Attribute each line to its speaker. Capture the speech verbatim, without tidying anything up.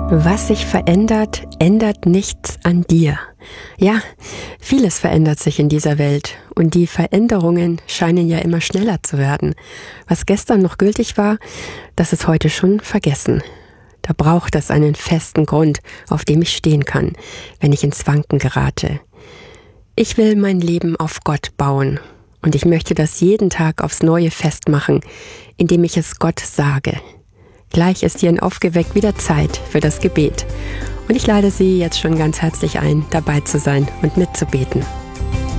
Speaker 1: Was sich verändert, ändert nichts an dir. Ja, vieles verändert sich in dieser Welt und die Veränderungen scheinen ja immer schneller zu werden. Was gestern noch gültig war, das ist heute schon vergessen. Da braucht es einen festen Grund, auf dem ich stehen kann, wenn ich ins Wanken gerate. Ich will mein Leben auf Gott bauen und ich möchte das jeden Tag aufs Neue festmachen, indem ich es Gott sage. Gleich ist hier in Aufgeweckt wieder Zeit für das Gebet. Und ich lade Sie jetzt schon ganz herzlich ein, dabei zu sein und mitzubeten.